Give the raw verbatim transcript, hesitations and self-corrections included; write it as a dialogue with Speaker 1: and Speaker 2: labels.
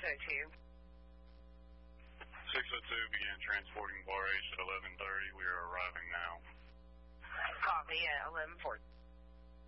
Speaker 1: oh two.
Speaker 2: six oh two began transporting Bar H at eleven thirty. We are arriving now.
Speaker 1: Copy at eleven forty.